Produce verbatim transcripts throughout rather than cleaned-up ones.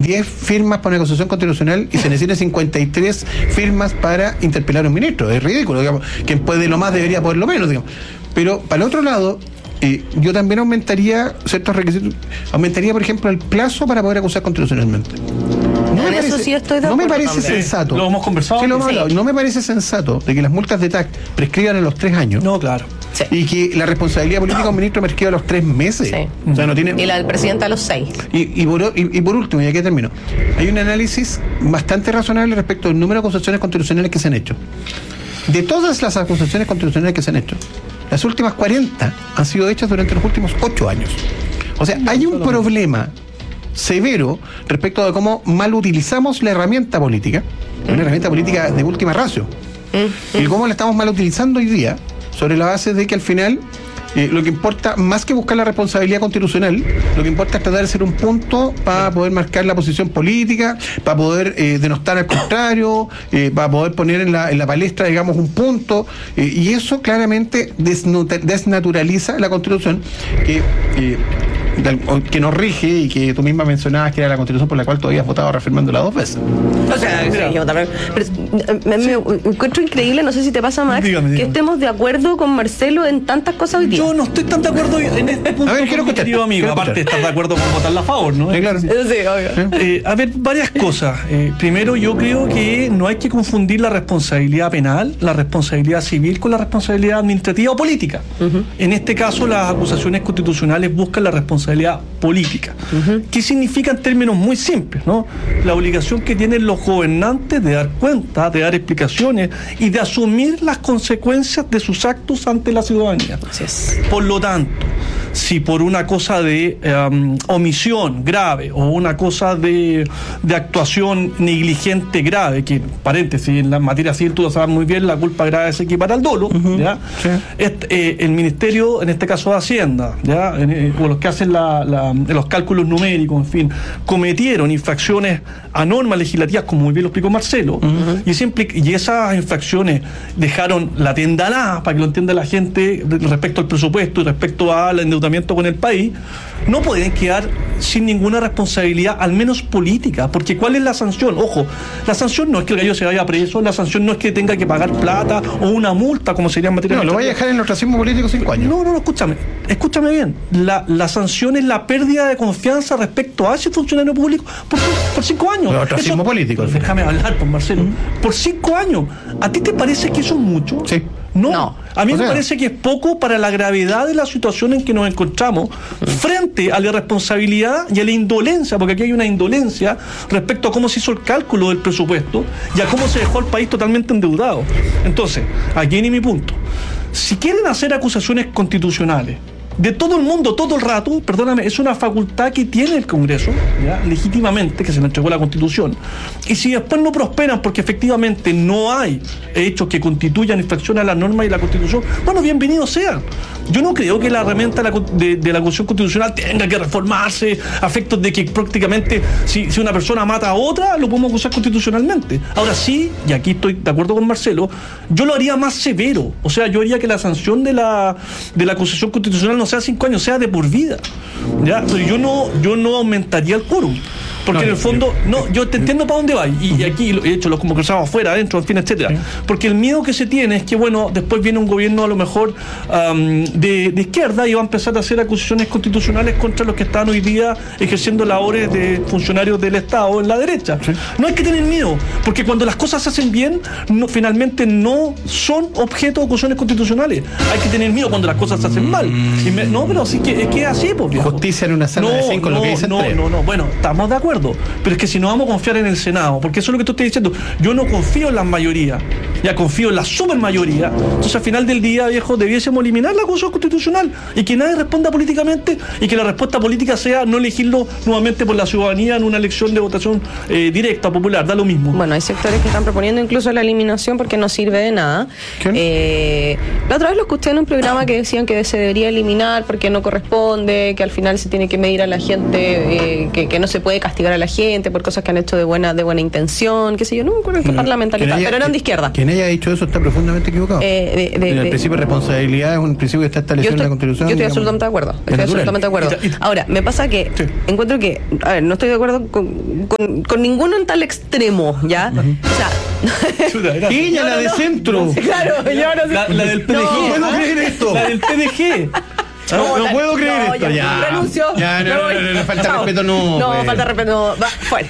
diez firmas para una acusación constitucional y se necesitan cincuenta y tres firmas para interpelar a un ministro. Es ridículo, digamos. Quien puede lo más debería poder lo menos, digamos. Pero, para el otro lado, eh, yo también aumentaría ciertos requisitos. Aumentaría, por ejemplo, el plazo para poder acusar constitucionalmente. No me parece, eso sí estoy de no me acuerdo parece también. sensato. Sí, lo hemos conversado. Sí, lo hemos Sí. hablado. No me parece sensato de que las multas de T A C prescriban a los tres años. No, claro. Sí. Y que la responsabilidad política de un ministro prescriba a los tres meses. Sí. O sea, no tiene... Y la del presidente a los seis. Y, y, por, y, y por último, y aquí termino, hay un análisis bastante razonable respecto del número de acusaciones constitucionales que se han hecho. De todas las acusaciones constitucionales que se han hecho, las últimas cuarenta han sido hechas durante los últimos ocho años. O sea, hay un problema severo respecto de cómo mal utilizamos la herramienta política, una herramienta política de última ratio, y cómo la estamos mal utilizando hoy día, sobre la base de que al final eh, lo que importa, más que buscar la responsabilidad constitucional, lo que importa es tratar de ser un punto para poder marcar la posición política, para poder eh, denostar al contrario, eh, para poder poner en la, en la palestra, digamos, un punto, eh, y eso claramente desnuta, desnaturaliza la Constitución, que eh, que nos rige y que tú misma mencionabas que era la Constitución por la cual todavía has votado reafirmándola dos veces. O sea, sí, yo también. Pero, me, me encuentro increíble, no sé si te pasa, Max, Dígame, dígame. que estemos de acuerdo con Marcelo en tantas cosas hoy día. Yo no estoy tan de acuerdo en este punto. A ver, quiero con mi escuchar, querido amigo. quiero Aparte de escuchar. estar de acuerdo con votarla a favor, ¿no? Sí, claro. Sí, obvio. Eh, a ver, varias cosas. Eh, primero, yo creo que no hay que confundir la responsabilidad penal, la responsabilidad civil con la responsabilidad administrativa o política. Uh-huh. En este caso, las acusaciones constitucionales buscan la responsabilidad política. Uh-huh. ¿Qué significa en términos muy simples, ¿no? La obligación que tienen los gobernantes de dar cuenta, de dar explicaciones y de asumir las consecuencias de sus actos ante la ciudadanía. Así es. Por lo tanto, si por una cosa de um, omisión grave o una cosa de, de actuación negligente grave, que, paréntesis, en la materia civil tú lo sabes muy bien, la culpa grave se equipara al dolo, uh-huh. ¿ya? Sí. Este, eh, el Ministerio, en este caso de Hacienda, ¿ya? En, eh, o los que hacen la, la, los cálculos numéricos, en fin, cometieron infracciones a normas legislativas, como muy bien lo explicó Marcelo, uh-huh. y, ese impli- y esas infracciones dejaron la tendalada, para que lo entienda la gente, respecto al presupuesto y respecto al endeudamiento con el país, no pueden quedar sin ninguna responsabilidad, al menos política, porque ¿cuál es la sanción? Ojo, la sanción no es que el gallo se vaya preso, la sanción no es que tenga que pagar plata o una multa, como sería en materia No, lo voy a dejar en el ostracismo político cinco años. No, no, no, escúchame, escúchame bien. La, la sanción es la pérdida de confianza respecto a ese funcionario público por, por cinco años. El ostracismo Eso, político. Déjame hablar, pues, Marcelo. ¿Mm? Por cinco años. ¿A ti te parece que eso es mucho? Sí. No, No. a mí O me sea, parece que es poco para la gravedad de la situación en que nos encontramos frente a la irresponsabilidad y a la indolencia, porque aquí hay una indolencia respecto a cómo se hizo el cálculo del presupuesto y a cómo se dejó el país totalmente endeudado. Entonces, aquí viene mi punto. Si quieren hacer acusaciones constitucionales de todo el mundo, todo el rato, perdóname, es una facultad que tiene el Congreso, ¿ya? Legítimamente, que se le entregó la Constitución. Y si después no prosperan porque efectivamente no hay hechos que constituyan infracción a las normas y la Constitución, bueno, bienvenidos sean. Yo no creo que la herramienta de la, de, de la acusación constitucional tenga que reformarse a efectos de que prácticamente si, si una persona mata a otra, lo podemos acusar constitucionalmente. Ahora sí, y aquí estoy de acuerdo con Marcelo, yo lo haría más severo. O sea, yo haría que la sanción de la, de la acusación constitucional no sea cinco años, sea de por vida. ¿Ya? Pero yo no, yo no aumentaría el quórum. Porque no, en el fondo, no, yo te entiendo para dónde va. Y, y aquí, de hecho, los conversamos afuera, adentro, en fin, etcétera. Sí. Porque el miedo que se tiene es que, bueno, después viene un gobierno a lo mejor um, de, de izquierda y va a empezar a hacer acusaciones constitucionales contra los que están hoy día ejerciendo labores de funcionarios del Estado en la derecha. Sí. No hay que tener miedo, porque cuando las cosas se hacen bien, no, finalmente no son objeto de acusaciones constitucionales. Hay que tener miedo cuando las cosas se hacen mm. mal. Y me, no, pero sí que es que es así, pues, viejo. Justicia en una sala no, de cinco, no, lo que dicen no, tres. no, no, bueno, estamos de acuerdo. Pero es que si no vamos a confiar en el Senado, porque eso es lo que tú estás diciendo, yo no confío en las mayorías, ya confío en la supermayoría. Entonces al final del día, viejo, debiésemos eliminar la acusación constitucional y que nadie responda políticamente y que la respuesta política sea no elegirlo nuevamente por la ciudadanía en una elección de votación eh, directa, popular, da lo mismo. Bueno, hay sectores que están proponiendo incluso la eliminación porque no sirve de nada. Eh, la otra vez lo escuché en un programa que decían que se debería eliminar porque no corresponde, que al final se tiene que medir a la gente, eh, que, que no se puede castigar ayudar a la gente, por cosas que han hecho de buena de buena intención, qué sé yo, no me acuerdo qué parlamentario, pero eran de izquierda. Quien haya dicho eso está profundamente equivocado. Eh, de, de, el de, principio de responsabilidad es un principio que está establecido estoy, en la Constitución. Yo estoy digamos, absolutamente de acuerdo. Estoy natural. absolutamente de acuerdo. Ahora, me pasa que sí. encuentro que, a ver, no estoy de acuerdo con, con, con ninguno en tal extremo, ¿ya? Uh-huh. O sea, ella, la de centro. Claro, yo no sé. La, la del P D G. No puedo creer esto. La del P D G. No, no, no puedo creer no, esto. Ya, ya. Renuncio. Ya, no, no, no, no, no, falta de respeto, no. No, pues. falta de respeto, no. Va, fuera.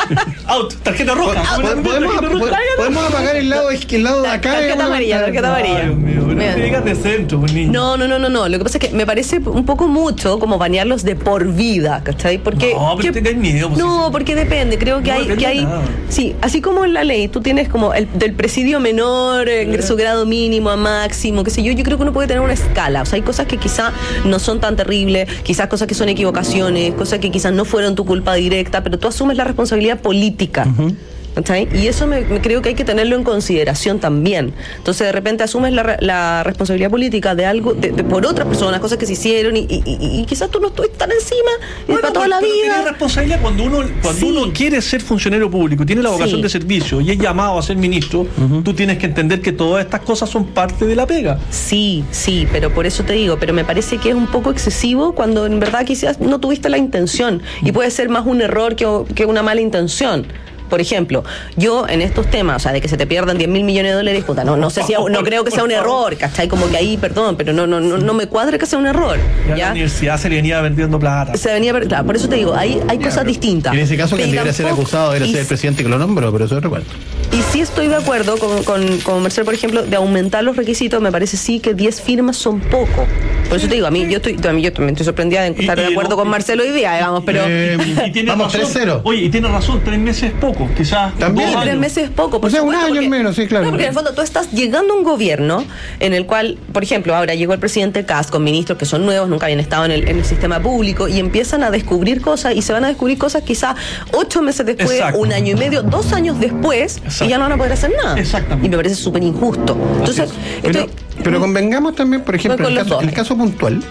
Out, tarjeta roja. ¿Podemos, podemos, podemos apagar el lado, el lado de acá? Tarjeta amarilla, tarjeta amarilla. Dios mío, no te digas de centro, pues, niño. No, no, no, no, no. Lo que pasa es que me parece un poco mucho como banearlos de por vida, ¿cachai? Porque. No, pero ¿qué? tengáis miedo. Pues, no, sí, porque depende. Creo que no hay. Que hay sí, así como en la ley, tú tienes como el del presidio menor, eh. su grado mínimo a máximo, qué sé yo. Yo creo que uno puede tener una escala. O sea, hay cosas que quizás no son tan terrible, quizás cosas que son equivocaciones, cosas que quizás no fueron tu culpa directa, pero tú asumes la responsabilidad política. Uh-huh. ¿Okay? Y eso me, me creo que hay que tenerlo en consideración también. Entonces de repente asumes la, la responsabilidad política de algo, de, de, por otras personas, cosas que se hicieron y, y, y, y quizás tú no estuviste tan encima y bueno, para toda la vida. Tienes responsabilidad cuando uno cuando sí. uno quiere ser funcionario público, tiene la vocación sí. de servicio y es llamado a ser ministro, uh-huh. tú tienes que entender que todas estas cosas son parte de la pega. Sí, sí, pero por eso te digo, pero me parece que es un poco excesivo cuando en verdad quizás no tuviste la intención y puede ser más un error que, que una mala intención. Por ejemplo, yo en estos temas, o sea, de que se te pierdan diez mil millones de dólares, puta, no, no sé si, no creo que sea un error, ¿cachai? Como que ahí, perdón, pero no, no, no, no me cuadra que sea un error. Ya, ¿ya? La universidad se le venía vendiendo plata. Se venía, claro, por eso te digo, hay, hay ya, cosas distintas. En ese caso, quien debería ser acusado era ser el presidente que lo nombró, pero eso es recuerdo. Y sí estoy de acuerdo con, con, con Marcelo, por ejemplo, de aumentar los requisitos, me parece sí que diez firmas son poco. Por eso te digo, a mí yo estoy, a mí yo también estoy sorprendida de estar y, y de acuerdo no, con Marcelo hoy día, digamos, pero... Eh, y, y tiene vamos tres cero. Oye, y tiene razón, tres meses es poco, quizás... También. Sí, tres meses es poco. O sea, un año porque, menos, sí, claro. No, porque en el fondo tú estás llegando a un gobierno en el cual, por ejemplo, ahora llegó el presidente Kast con ministros que son nuevos, nunca habían estado en el, en el sistema público y empiezan a descubrir cosas y se van a descubrir cosas quizás ocho meses después, Exacto. un año y medio, dos años después Exacto. y ya no van a poder hacer nada. Exactamente. Y me parece súper injusto. Entonces, pero, estoy, pero convengamos también, por ejemplo, en el, caso, en el caso puntual,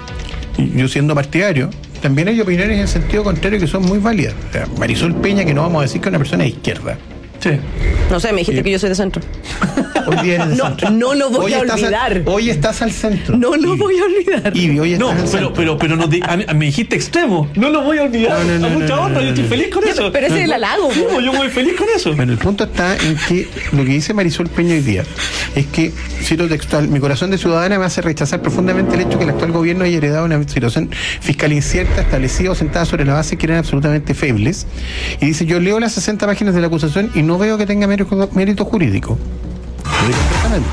yo siendo partidario, también hay opiniones en el sentido contrario que son muy válidas. O sea, Marisol Peña, que no vamos a decir que es una persona de izquierda. Sí. No sé, me dijiste sí. que yo soy de centro. Hoy día eres de no, centro. No lo voy hoy a olvidar. Al, hoy estás al centro. No lo y, voy a olvidar. Y hoy estás no, al pero, centro. pero, pero no te, a mí, me dijiste extremo. No lo voy a olvidar. No, no, no, a mucha no, honra, no, no, yo estoy feliz con ya, eso. Pero ese no, es el halago. Sí, yo muy feliz con eso. Bueno, el punto está en que lo que dice Marisol Peña hoy día es que, cito textual, mi corazón de ciudadana me hace rechazar profundamente el hecho que el actual gobierno haya heredado una situación fiscal incierta, establecida o sentada sobre la base que eran absolutamente febles. Y dice, yo leo las sesenta páginas de la acusación y no veo que tenga mérito, mérito jurídico. Lo digo completamente.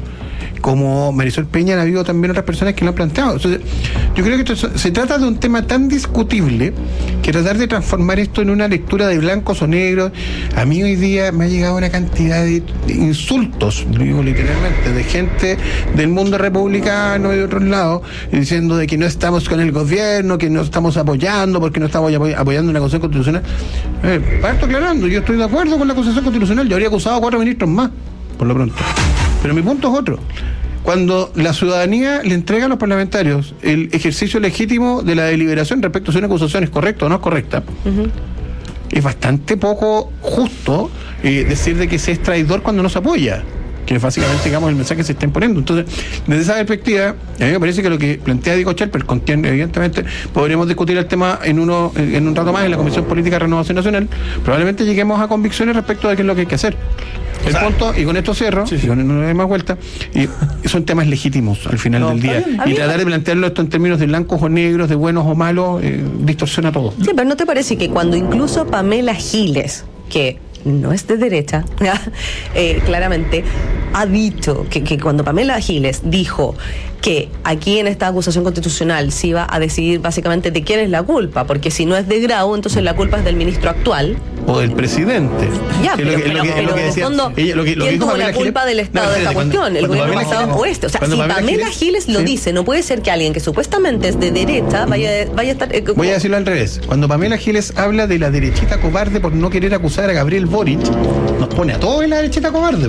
Como Marisol Peña, ha habido también otras personas que lo han planteado. Entonces, yo creo que esto se trata de un tema tan discutible que tratar de transformar esto en una lectura de blancos o negros. A mí hoy día me ha llegado una cantidad de insultos, lo digo literalmente, de gente del mundo republicano y de otros lados, diciendo de que no estamos con el gobierno, que no estamos apoyando, porque no estamos apoyando una acusación constitucional. Eh, parto aclarando, yo estoy de acuerdo con la acusación constitucional, yo habría acusado a cuatro ministros más, por lo pronto. Pero mi punto es otro. Cuando la ciudadanía le entrega a los parlamentarios el ejercicio legítimo de la deliberación respecto a si una acusación es correcta o no es correcta, uh-huh. es bastante poco justo eh, decir de que se es traidor cuando no se apoya, que es básicamente, digamos, el mensaje que se está imponiendo. Entonces, desde esa perspectiva, a mí me parece que lo que plantea Diego Chalper, contiene, evidentemente, podremos discutir el tema en uno en un rato más en la Comisión Política de Renovación Nacional, probablemente lleguemos a convicciones respecto de qué es lo que hay que hacer. El o sea, punto, y con esto cierro, sí, sí. y con no hay más vuelta, y son temas legítimos al final no, del día. Y tratar de plantearlo esto en términos de blancos o negros, de buenos o malos, eh, distorsiona todo. Sí, pero ¿no te parece que cuando incluso Pamela Giles, que no es de derecha, eh, claramente, ha dicho que, que cuando Pamela Giles dijo que aquí en esta acusación constitucional se iba a decidir básicamente de quién es la culpa, porque si no es de Grau, entonces la culpa es del ministro actual. O del presidente. Ya, pero, que, pero, que, pero de fondo, ella, lo que, lo ¿quién tuvo la culpa Giles, del estado no, de esta cuestión? El gobierno pasado o este. O sea, si Pamela, Pamela Giles, Giles lo ¿sí? dice, no puede ser que alguien que supuestamente es de derecha vaya, vaya a estar... Eh, Voy a decirlo al revés. Cuando Pamela Giles habla de la derechita cobarde por no querer acusar a Gabriel Boric, nos pone a todos en la derechita cobarde.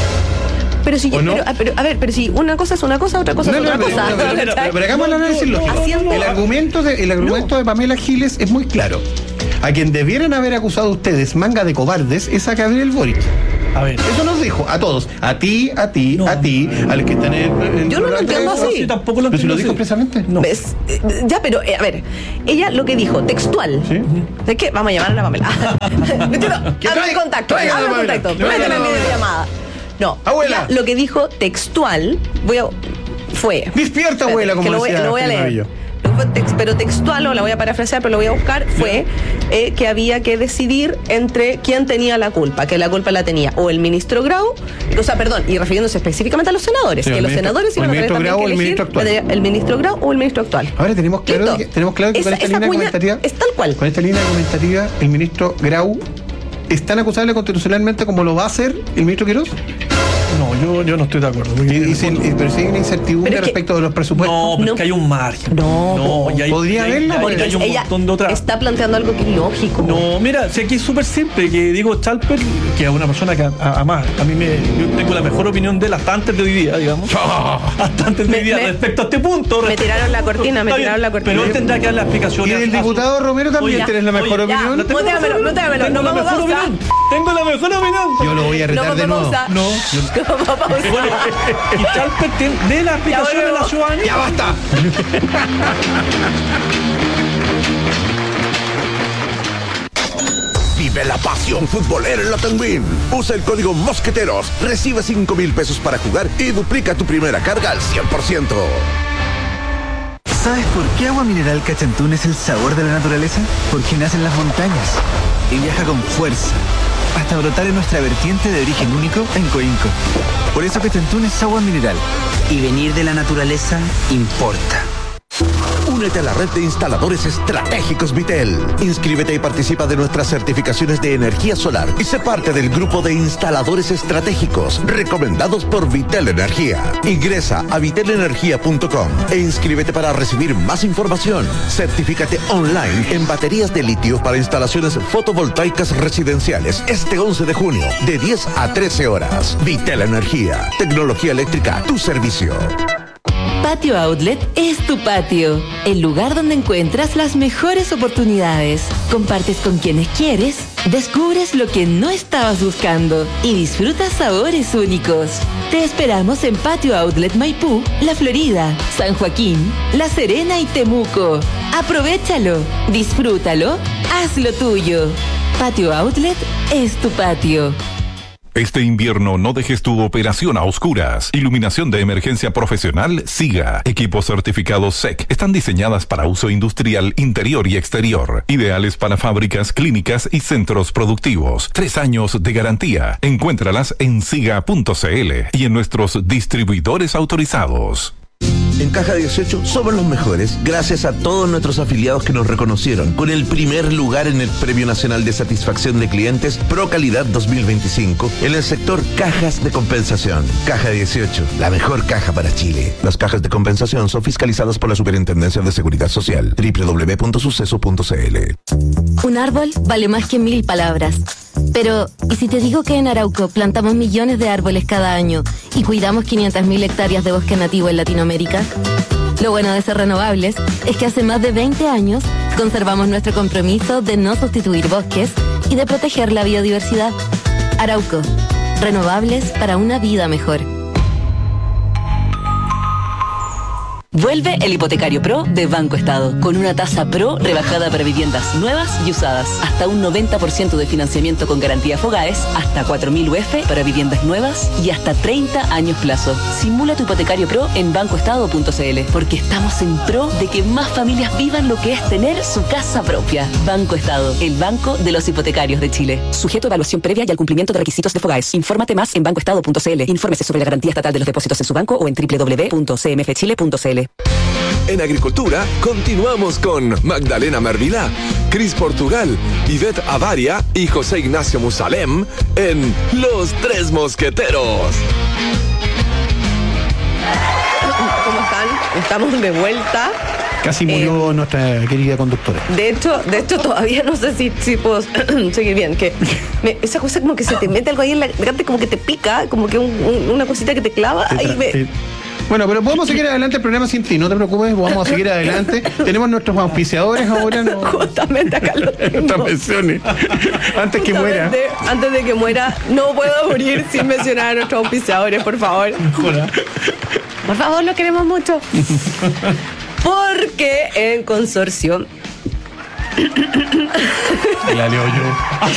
Pero si, no? pero, pero, a ver, pero si una cosa es una cosa, otra cosa no, es otra no, cosa. Pero, pero, pero, pero, pero hagamos el análisis lógico. El argumento de, el argumento no. de Pamela Giles es muy claro. A quien debieran haber acusado ustedes, manga de cobardes, es a Gabriel Boric. A ver. Eso nos dijo a todos, a ti, a ti, No. a ti, a los que están en el... Yo no lo entiendo así. Sí, tampoco lo Pero si lo entiendo dijo así. expresamente. No. ¿Ves? Eh, Ya, pero, eh, a ver, ella lo que dijo, textual. ¿Sí? ¿Sabes qué? Vamos a llamar a la Pamela. ¿Qué Hazme trae? el contacto, Traigan a hazme el la Pamela. contacto. Traigan a la Métela en Pamela. videollamada. No, Abuela. ella lo que dijo textual, voy a, fue... Despierta, abuela, como que lo voy, decía lo voy a Fernando leer. Bello. Lo fue tex- pero textual, o la voy a parafrasear, pero lo voy a buscar, fue eh, que había que decidir entre quién tenía la culpa, que la culpa la tenía o el ministro Grau, o sea, perdón, y refiriéndose específicamente a los senadores, Sí, que el los ministro- senadores o el iban a tener ministro también Grau que o el elegir ministro actual. el ministro Grau o el ministro actual. Ahora tenemos claro, Listo. que, tenemos claro que con Esa- esta esa línea cuña argumentativa, es tal cual. con esta línea argumentativa, el ministro Grau es tan acusable constitucionalmente como lo va a hacer el ministro Quirós. No, yo, yo no estoy de acuerdo. Y, y sin- y- pero sí hay una incertidumbre Pero es que- respecto de los presupuestos. No, pero No. es que hay un margen. No, no y hay, podría y hay- haberla, y hay- porque hay un ella montón de otras. está planteando algo que es lógico. No, mira, si aquí es súper simple, que Diego Chalper, que es una persona que a- a- además a mí me, yo tengo la mejor opinión de él hasta antes de hoy día, digamos. Hasta antes de Me- hoy día, me- respecto a este punto. me respecto- tiraron la cortina, me Está bien, tiraron la cortina. Pero él tendrá que dar la explicación. Y del diputado Romero también tienes la mejor ya, opinión. no te- Muteamelo, muteamelo, Tengo no la vamos a mejor pausa. opinión. Tengo la mejor opinión. Yo lo voy a retar No de vamos nuevo. a pausa. No, No vamos a pausa. Bueno, y Chalper tiene- dé la explicación a la volvemos. ciudadanía. ¡Ya basta! Vive la pasión futbolera en la Tenguín. Usa el código Mosqueteros, recibe cinco mil pesos para jugar y duplica tu primera carga al cien por ciento. ¿Sabes por qué Agua Mineral Cachantún es el sabor de la naturaleza? Porque nace en las montañas y viaja con fuerza hasta brotar en nuestra vertiente de origen único en Coinco. Por eso Cachantún es agua mineral. Y venir de la naturaleza importa. Únete a la red de instaladores estratégicos Vitel. Inscríbete y participa de nuestras certificaciones de energía solar y sé parte del grupo de instaladores estratégicos recomendados por Vitel Energía. Ingresa a vitel energía punto com e inscríbete para recibir más información. Certifícate online en baterías de litio para instalaciones fotovoltaicas residenciales este once de junio de diez a trece horas. Vitel Energía, tecnología eléctrica a tu servicio. Patio Outlet es tu patio, el lugar donde encuentras las mejores oportunidades. Compartes con quienes quieres, descubres lo que no estabas buscando y disfrutas sabores únicos. Te esperamos en Patio Outlet Maipú, La Florida, San Joaquín, La Serena y Temuco. Aprovechalo, disfrútalo, hazlo tuyo. Patio Outlet es tu patio. Este invierno no dejes tu operación a oscuras. Iluminación de emergencia profesional SIGA. Equipos certificados S E C. Están diseñadas para uso industrial interior y exterior. Ideales para fábricas, clínicas y centros productivos. Tres años de garantía. Encuéntralas en siga punto c l y en nuestros distribuidores autorizados. En Caja dieciocho somos los mejores gracias a todos nuestros afiliados que nos reconocieron con el primer lugar en el Premio Nacional de Satisfacción de Clientes Pro Calidad dos mil veinticinco en el sector cajas de compensación. Caja dieciocho, la mejor caja para Chile. Las cajas de compensación son fiscalizadas por la Superintendencia de Seguridad Social. doble u doble u doble u punto suceso punto c l. Un árbol vale más que mil palabras. Pero, ¿y si te digo que en Arauco plantamos millones de árboles cada año y cuidamos quinientas mil hectáreas de bosque nativo en Latinoamérica? Lo bueno de ser renovables es que hace más de veinte años conservamos nuestro compromiso de no sustituir bosques y de proteger la biodiversidad. Arauco, renovables para una vida mejor. Vuelve el Hipotecario Pro de Banco Estado, con una tasa Pro rebajada para viviendas nuevas y usadas, hasta un noventa por ciento de financiamiento con garantía Fogaes, hasta cuatro mil U F para viviendas nuevas y hasta treinta años plazo. Simula tu Hipotecario Pro en banco estado punto c l, porque estamos en pro de que más familias vivan lo que es tener su casa propia. Banco Estado, el banco de los hipotecarios de Chile. Sujeto a evaluación previa y al cumplimiento de requisitos de Fogaes. Infórmate más en banco estado punto c l. Infórmese sobre la garantía estatal de los depósitos en su banco o en doble u doble u doble u punto c m f chile punto c l. En Agricultura, continuamos con Magdalena Mervilá, Cris Portugal, Ivette Avaria y José Ignacio Musalem en Los Tres Mosqueteros. ¿Cómo están? Estamos de vuelta. Casi murió Eh, nuestra querida conductora. De hecho, de hecho todavía no sé si, si puedo seguir bien. Que me- esa cosa como que se te mete algo ahí en la garganta, como que te pica, como que un- un- una cosita que te clava. Te Ahí tra- me, te- Bueno, pero podemos seguir adelante el programa sin ti, no te preocupes, vamos a seguir adelante. Tenemos nuestros auspiciadores ahora, ¿no? Justamente acá lo tengo. Estas menciones. Antes que muera. Justamente, Antes de que muera, no puedo morir sin mencionar a nuestros auspiciadores, por favor. Por favor, lo queremos mucho. Porque en Consorcio La leo yo.